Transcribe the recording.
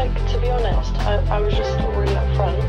like, to be honest, I was just really upfront